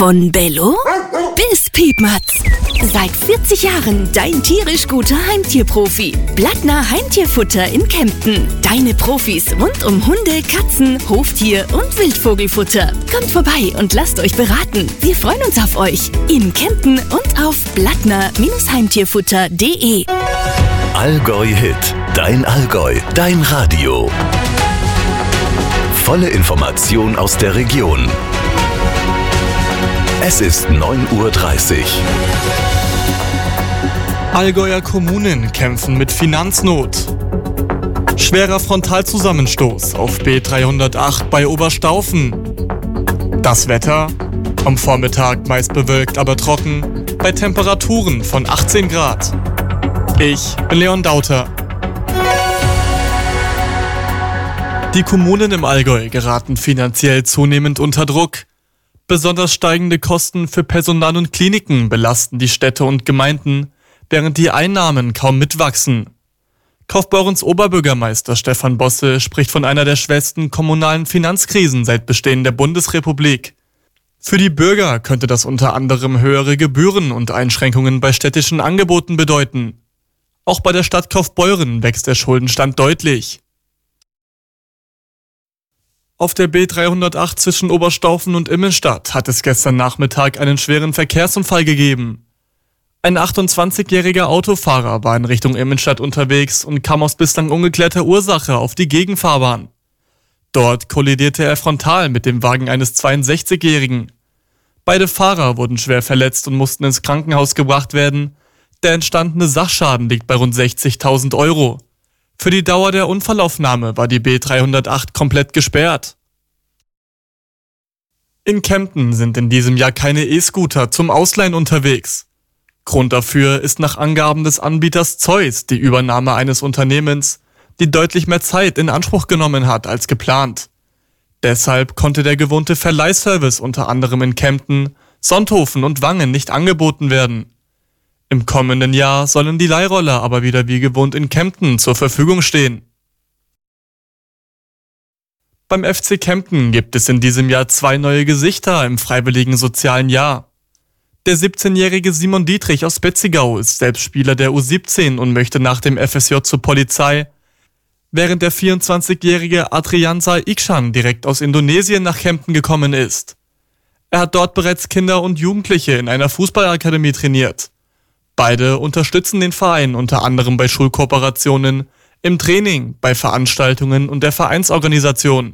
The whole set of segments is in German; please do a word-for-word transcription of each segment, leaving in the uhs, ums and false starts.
Von Bello bis Piepmatz. Seit vierzig Jahren dein tierisch guter Heimtierprofi. Blattner Heimtierfutter in Kempten. Deine Profis rund um Hunde, Katzen, Hoftier und Wildvogelfutter. Kommt vorbei und lasst euch beraten. Wir freuen uns auf euch. In Kempten und auf blattner Heimtierfutter punkt de. Allgäu Hit. Dein Allgäu. Dein Radio. Volle Information aus der Region. Es ist neun Uhr dreißig. Allgäuer Kommunen kämpfen mit Finanznot. Schwerer Frontalzusammenstoß auf B dreihundertacht bei Oberstaufen. Das Wetter? Am Vormittag meist bewölkt, aber trocken, bei Temperaturen von achtzehn Grad. Ich bin Leon Dauter. Die Kommunen im Allgäu geraten finanziell zunehmend unter Druck. Besonders steigende Kosten für Personal und Kliniken belasten die Städte und Gemeinden, während die Einnahmen kaum mitwachsen. Kaufbeurens Oberbürgermeister Stefan Bosse spricht von einer der schwersten kommunalen Finanzkrisen seit Bestehen der Bundesrepublik. Für die Bürger könnte das unter anderem höhere Gebühren und Einschränkungen bei städtischen Angeboten bedeuten. Auch bei der Stadt Kaufbeuren wächst der Schuldenstand deutlich. Auf der B dreihundertacht zwischen Oberstaufen und Immenstadt hat es gestern Nachmittag einen schweren Verkehrsunfall gegeben. Ein achtundzwanzigjähriger Autofahrer war in Richtung Immenstadt unterwegs und kam aus bislang ungeklärter Ursache auf die Gegenfahrbahn. Dort kollidierte er frontal mit dem Wagen eines zweiundsechzigjährigen. Beide Fahrer wurden schwer verletzt und mussten ins Krankenhaus gebracht werden. Der entstandene Sachschaden liegt bei rund sechzigtausend Euro. Für die Dauer der Unfallaufnahme war die B dreihundertacht komplett gesperrt. In Kempten sind in diesem Jahr keine E-Scooter zum Ausleihen unterwegs. Grund dafür ist nach Angaben des Anbieters Zeus die Übernahme eines Unternehmens, die deutlich mehr Zeit in Anspruch genommen hat als geplant. Deshalb konnte der gewohnte Verleihservice unter anderem in Kempten, Sonthofen und Wangen nicht angeboten werden. Im kommenden Jahr sollen die Leihroller aber wieder wie gewohnt in Kempten zur Verfügung stehen. Beim F C Kempten gibt es in diesem Jahr zwei neue Gesichter im freiwilligen sozialen Jahr. Der siebzehnjährige Simon Dietrich aus Betzigau ist selbst Spieler der U siebzehn und möchte nach dem F S J zur Polizei, während der vierundzwanzigjährige Adriansa Iksan direkt aus Indonesien nach Kempten gekommen ist. Er hat dort bereits Kinder und Jugendliche in einer Fußballakademie trainiert. Beide unterstützen den Verein unter anderem bei Schulkooperationen, im Training, bei Veranstaltungen und der Vereinsorganisation.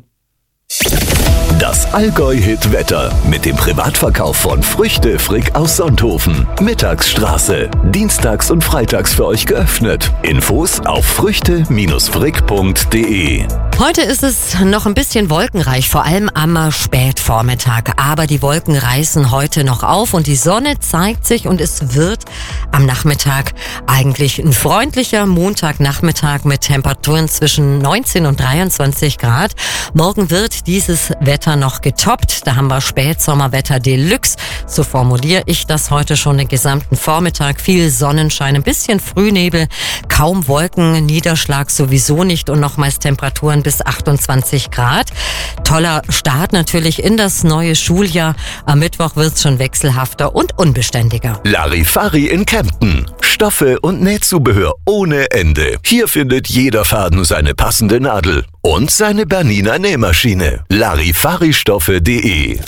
Das Allgäu-Hit-Wetter mit dem Privatverkauf von Früchte Frick aus Sonthofen. Mittagsstraße. Dienstags und freitags für euch geöffnet. Infos auf früchte Frick punkt de. Heute ist es noch ein bisschen wolkenreich, vor allem am Spätvormittag. Aber die Wolken reißen heute noch auf und die Sonne zeigt sich und es wird am Nachmittag eigentlich ein freundlicher Montagnachmittag mit Temperaturen zwischen neunzehn und dreiundzwanzig Grad. Morgen wird dieses Wetter noch getoppt. Da haben wir Spätsommerwetter Deluxe. So formuliere ich das heute schon den gesamten Vormittag. Viel Sonnenschein, ein bisschen Frühnebel, kaum Wolken, Niederschlag sowieso nicht und nochmals Temperaturen bis achtundzwanzig Grad. Toller Start natürlich in das neue Schuljahr. Am Mittwoch wird es schon wechselhafter und unbeständiger. Larifari in Kempten. Stoffe und Nähzubehör ohne Ende. Hier findet jeder Faden seine passende Nadel und seine Bernina Nähmaschine. Larifari-Stoffe punkt de.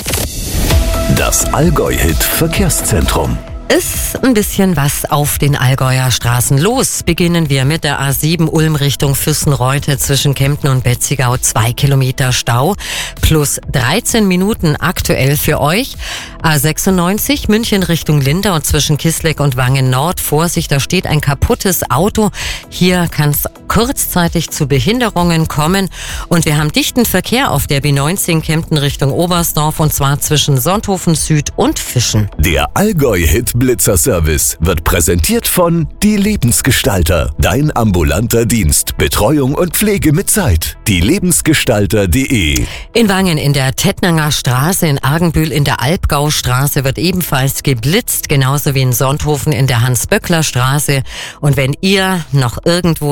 Das Allgäu-Hit Verkehrszentrum. Ist ein bisschen was auf den Allgäuer Straßen los. Beginnen wir mit der A sieben Ulm Richtung Füssenreute zwischen Kempten und Betzigau. Zwei Kilometer Stau plus dreizehn Minuten aktuell für euch. A sechsundneunzig München Richtung Lindau zwischen Kisleck und Wangen Nord. Vorsicht, da steht ein kaputtes Auto. Hier kann es kurzzeitig zu Behinderungen kommen. Und wir haben dichten Verkehr auf der B neunzehn Kempten Richtung Oberstdorf und zwar zwischen Sonthofen Süd und Fischen. Der Allgäu-Hit Blitzer-Service wird präsentiert von Die Lebensgestalter. Dein ambulanter Dienst. Betreuung und Pflege mit Zeit. Die Lebensgestalter punkt de. In Wangen in der Tettnanger Straße, in Argenbühl in der Albgaustraße wird ebenfalls geblitzt, genauso wie in Sonthofen in der Hans-Böckler-Straße. Und wenn ihr noch irgendwo einen Blitz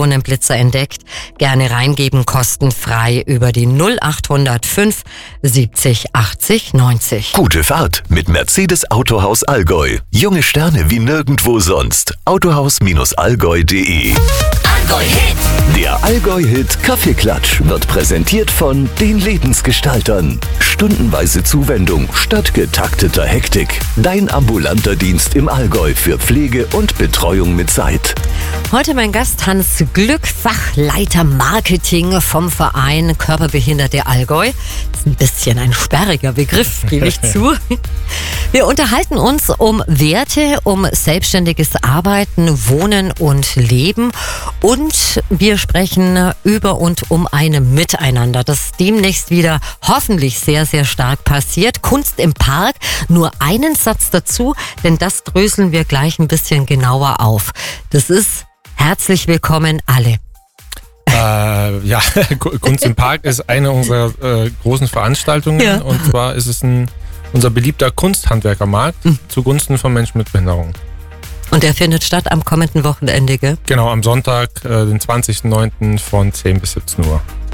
Nutzer entdeckt. Gerne reingeben, kostenfrei über die null acht null fünf siebzig achtzig neunzig. Gute Fahrt mit Mercedes Autohaus Allgäu. Junge Sterne wie nirgendwo sonst. Autohaus Allgäu punkt de. Allgäu-Hit. Der Allgäu-Hit Kaffeeklatsch wird präsentiert von den Lebensgestaltern. Stundenweise Zuwendung statt getakteter Hektik. Dein ambulanter Dienst im Allgäu für Pflege und Betreuung mit Zeit. Heute mein Gast Hans Glück, Fachleiter Marketing vom Verein Körperbehinderte Allgäu. Das ist ein bisschen ein sperriger Begriff, gebe ich zu. Wir unterhalten uns um Werte, um selbstständiges Arbeiten, Wohnen und Leben. Und wir sprechen über und um ein Miteinander, das demnächst wieder hoffentlich sehr, sehr stark passiert. Kunst im Park, nur einen Satz dazu, denn das dröseln wir gleich ein bisschen genauer auf. Das ist herzlich willkommen alle. Äh, ja, Kunst im Park ist eine unserer äh, großen Veranstaltungen, ja. Und zwar ist es ein, unser beliebter Kunsthandwerkermarkt mhm. zugunsten von Menschen mit Behinderung. Und der findet statt am kommenden Wochenende, gell? Genau, am Sonntag, äh, den zwanzigsten neunten von zehn bis siebzehn Uhr.